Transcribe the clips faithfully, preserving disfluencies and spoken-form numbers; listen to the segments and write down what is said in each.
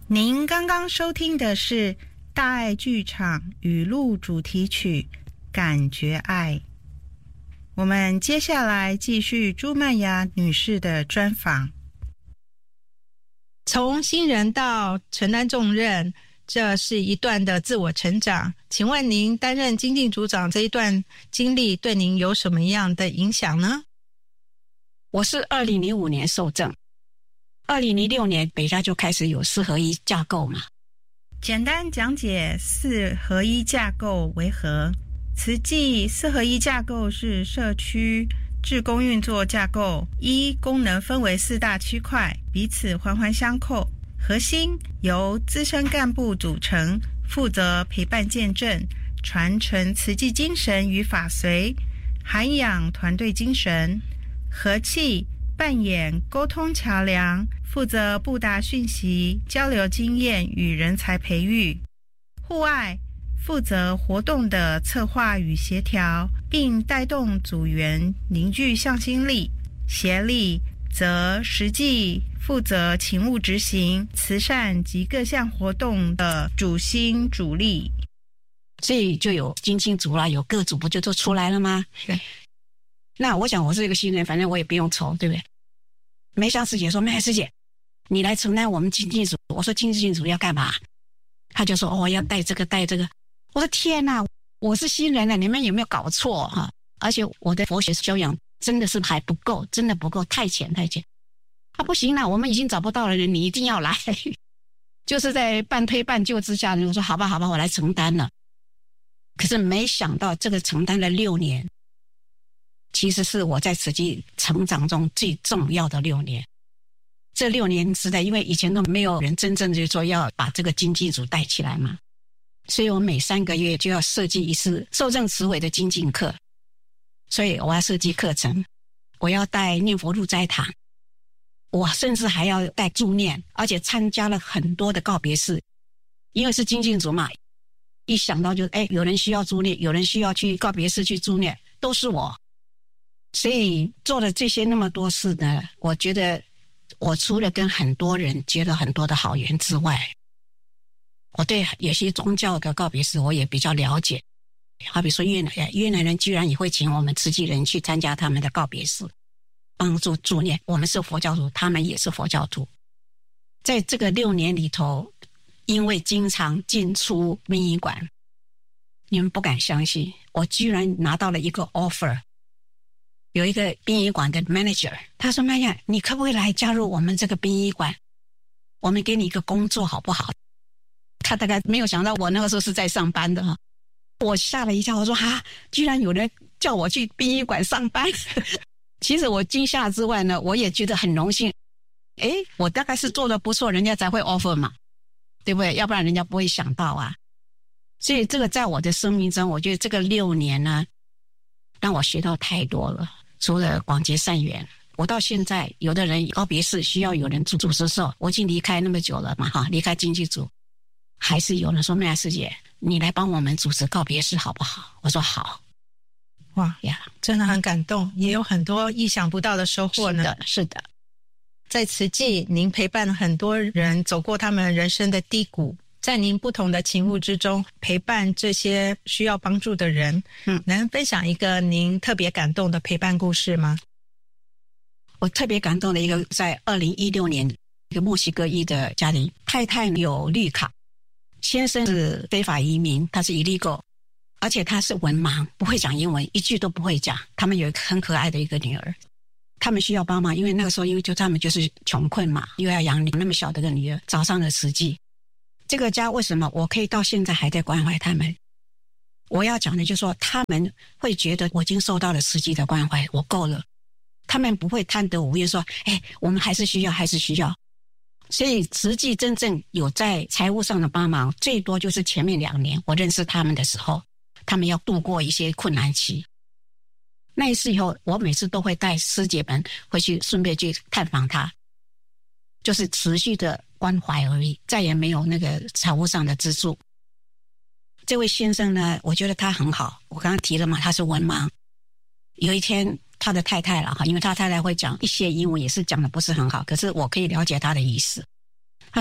您刚刚收听的是大爱剧场语录主题曲《感觉爱》。我们接下来继续朱曼雅女士的专访。从新人到承担重任，这是一段的自我成长。请问您担任经济组长这一段经历对您有什么样的影响呢？ 我是二零零五年受证，二零零六年北大就开始有四合一架构嘛。 简单讲解四合一架构为何？慈济四合一架构是社区志工运作架构，依功能分为四大区块，彼此环环相扣。核心由资深干部组成，负责陪伴见证，传承慈济精神与法髓，涵养团队精神。和气扮演沟通桥梁，负责布达讯息、交流经验与人才培育。户外负责活动的策划与协调，并带动组员凝聚向心力。协力则实际负责勤务执行、慈善及各项活动的主心主力。 所以就有经济组啦，有各组不就都出来了吗？对。那我想我是一个新人，反正我也不用愁，对不对？梅香师姐说：“梅师姐，你来承担我们经济组。”我说：“经济组要干嘛？”他就说：“哦，要带这个带这个。”我说：“天哪，我是新人了，你们有没有搞错哈？而且我的佛学修养真的是还不够，真的不够，太浅太浅。”啊，不行了，我们已经找不到了人，你一定要来。就是在半推半就之下，我说：“好吧，好吧，我来承担了。”可是没想到这个承担了六年。其实是我在慈济成长中最重要的六年。这六年时代，因为以前都没有人真正就说要把这个经济组带起来嘛，所以我每三个月就要设计一次受证慈苇的精进课。所以我要设计课程，我要带念佛入斋堂，我甚至还要带助念，而且参加了很多的告别式。因为是精进组嘛，一想到就哎，有人需要助念，有人需要去告别式去助念，都是我。所以做了这些那么多事呢，我觉得我除了跟很多人结了很多的好缘之外，我对有些宗教的告别式我也比较了解。好比说越南越南人居然也会请我们慈济人去参加他们的告别式，帮助助念。我们是佛教徒，他们也是佛教徒。在这个六年里头，因为经常进出殡仪馆，你们不敢相信，我居然拿到了一个 offer。有一个殡仪馆的 manager， 他说：“曼雅，你可不可以来加入我们这个殡仪馆？我们给你一个工作好不好？”他大概没有想到我那个时候是在上班的哈，我吓了一跳，我说：“哈，居然有人叫我去殡仪馆上班！”其实我惊吓之外呢，我也觉得很荣幸。诶，我大概是做得不错，人家才会 offer 嘛，对不对？要不然人家不会想到啊。所以这个在我的生命中，我觉得这个六年呢，让我学到太多了。除了广结善缘，我到现在有的人告别式需要有人主主持的时候，我已经离开那么久了嘛，哈，离开经济组，还是有人说：“麦雅师姐，你来帮我们主持告别式好不好？”我说好。 哇呀，真的很感动，也有很多意想不到的收获呢。 是的，是的。 在慈济，您陪伴了很多人走过他们人生的低谷。在您不同的勤务之中，陪伴这些需要帮助的人，嗯，能分享一个您特别感动的陪伴故事吗？ 我特别感动的一个，在二零一六年，一个墨西哥裔的家庭，太太有绿卡，先生是非法移民，他是 illegal， 而且他是文盲，不会讲英文，一句都不会讲。他们有一个很可爱的一个女儿，他们需要帮忙，因为那个时候因为就他们就是穷困嘛，又要养那么小的个女儿，早上的慈济。这个家为什么我可以到现在还在关怀他们？我要讲的就是说，他们会觉得我已经受到了慈济的关怀，我够了。他们不会贪得无厌说：“哎，我们还是需要，还是需要。”所以慈济真正有在财务上的帮忙，最多就是前面两年我认识他们的时候，他们要度过一些困难期。那一次以后，我每次都会带师姐们回去，顺便去探访他，就是持续的关怀而已，再也没有那个财务上的资助。这位先生呢，我觉得他很好，我刚刚提了嘛，他是文盲。有一天他的太太了哈，因为他太太会讲一些英文，也是讲的不是很好，可是我可以了解他的意思。他说：“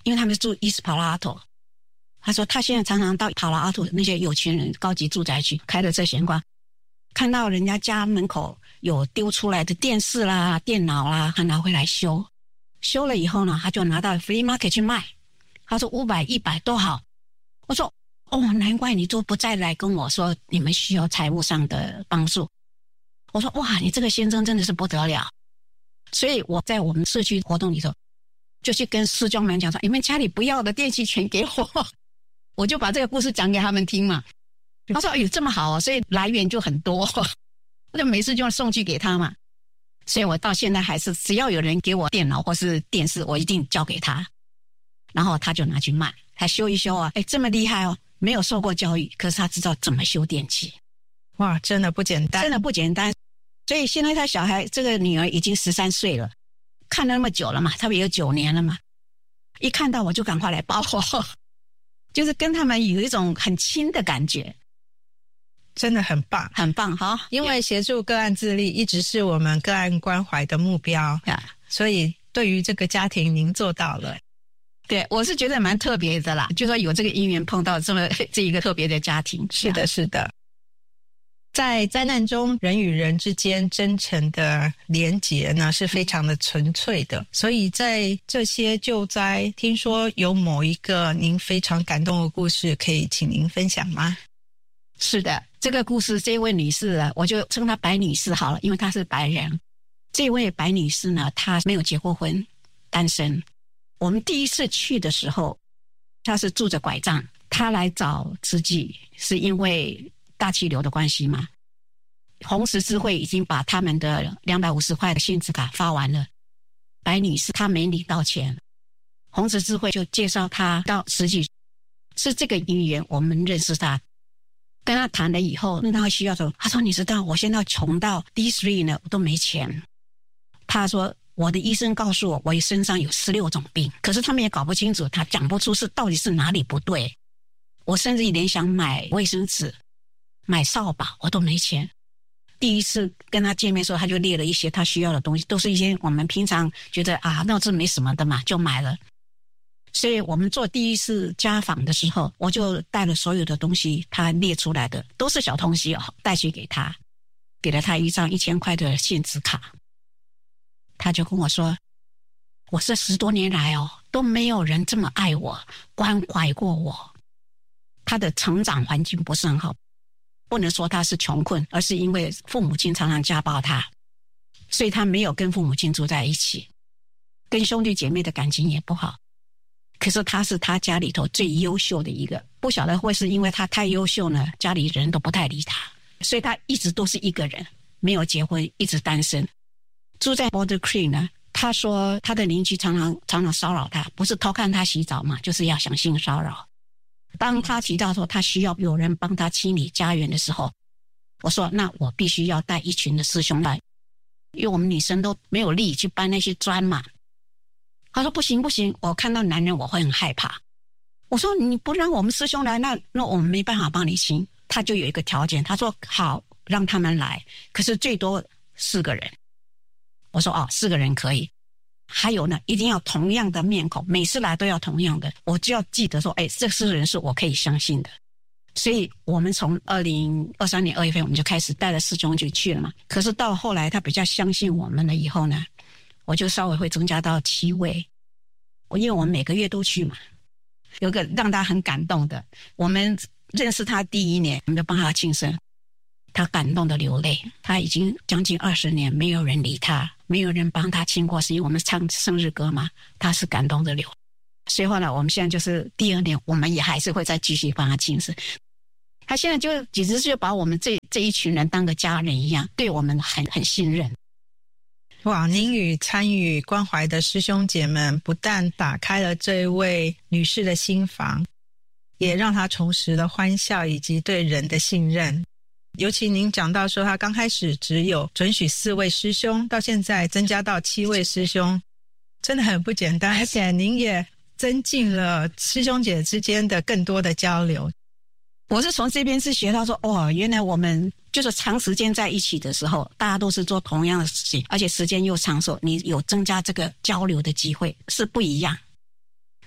因为他们住 East Palo Alto。他说他现在常常到Palo Alto那些有钱人高级住宅区开着车闲逛，看到人家家门口有丢出来的电视啦、电脑啦，他拿回来修，修了以后呢，他就拿到 flea market 去卖。他说五百、一百都好。我说哦，难怪你就不再来跟我说你们需要财务上的帮助。我说哇，你这个先生真的是不得了。所以我在我们社区活动里头，就去跟师兄们讲说，你们家里不要的电器全给我。我就把这个故事讲给他们听嘛。他说哎呦这么好哦，所以来源就很多，我就每次就送去给他嘛。所以我到现在还是只要有人给我电脑或是电视，我一定交给他，然后他就拿去卖，他修一修啊，哎这么厉害哦，没有受过教育，可是他知道怎么修电器。 哇，真的不简单， 真的不简单。所以现在他小孩这个女儿已经十三岁了，看了那么久了嘛，差不多有九年了嘛，一看到我就赶快来抱我，就是跟他们有一种很亲的感觉， 真的很棒， 很棒哈！ 因为协助个案自立一直是我们个案关怀的目标，所以对于这个家庭您做到了。 对，我是觉得蛮特别的啦，就说有这个因缘碰到这么这一个特别的家庭。 是的，是的。在灾难中，人与人之间真诚的连结呢是非常的纯粹的，所以在这些救灾，听说有某一个您非常感动的故事，可以请您分享吗？ 是的，这个故事这位女士啊，我就称她白女士好了，因为她是白人。这位白女士呢，她没有结过婚，单身。我们第一次去的时候，她是拄着拐杖，她来找慈济是因为大气流的关系嘛。红十字会已经把他们的两百五十块的信纸卡发完了，白女士她没领到钱，红十字会就介绍她到慈济，是这个因缘我们认识她。跟她谈了以后，问她需要什么，她说你知道我现在穷到 D 三 呢，我都没钱。她说我的医生告诉我我身上有十六种病，可是他们也搞不清楚，他讲不出是到底是哪里不对。我甚至连想买卫生纸买扫把我都没钱。第一次跟他见面的时候，他就列了一些他需要的东西，都是一些我们平常觉得啊那这没什么的嘛，就买了。所以我们做第一次家访的时候，我就带了所有的东西，他列出来的都是小东西哦，带去给他，给了他一张一千块的信纸卡。他就跟我说，我这十多年来哦，都没有人这么爱我，关怀过我。他的成长环境不是很好，不能说他是穷困，而是因为父母亲常常家暴他，所以他没有跟父母亲住在一起，跟兄弟姐妹的感情也不好。可是他是他家里头最优秀的一个，不晓得会是因为他太优秀呢，家里人都不太理他，所以他一直都是一个人，没有结婚，一直单身。住在 Boulder Creek 呢，他说他的邻居常常常常骚扰他，不是偷看他洗澡嘛，就是要想性骚扰。当他提到说他需要有人帮他清理家园的时候，我说那我必须要带一群的师兄来，因为我们女生都没有力去搬那些砖嘛。他说不行不行，我看到男人我会很害怕。我说你不让我们师兄来，那那我们没办法帮你清。他就有一个条件，他说好让他们来，可是最多四个人。我说哦，四个人可以。还有呢，一定要同样的面孔，每次来都要同样的，我就要记得说，哎，这四个人是我可以相信的。所以我们从二零二三年二月份我们就开始带了师兄就去了嘛。可是到后来他比较相信我们了以后呢，我就稍微会增加到七位。因为我们每个月都去嘛，有个让他很感动的，我们认识他第一年，我们就帮他庆生，他感动的流泪。他已经将近二十年没有人理他，没有人帮他亲过，是因为我们唱生日歌嘛，他是感动的流。所以后来我们现在就是第二年，我们也还是会再继续帮他庆生。他现在就简直就把我们这这一群人当个家人一样，对我们很很信任。 哇，您与参与关怀的师兄姐们不但打开了这位女士的心房，也让她重拾了欢笑以及对人的信任。尤其您讲到说她刚开始只有准许四位师兄，到现在增加到七位师兄，真的很不简单。而且您也增进了师兄姐之间的更多的交流。 我是从这边是学到说，哦，原来我们就是长时间在一起的时候，大家都是做同样的事情，而且时间又长寿，你有增加这个交流的机会是不一样。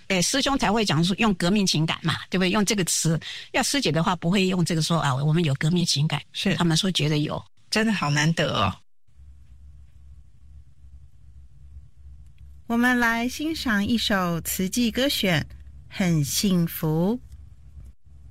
诶，师兄才会讲说用革命情感嘛，对不对？用这个词。要师姐的话不会用这个说啊，我们有革命情感。 是他们说觉得有， 真的好难得哦。 我们来欣赏一首慈济歌选《很幸福》。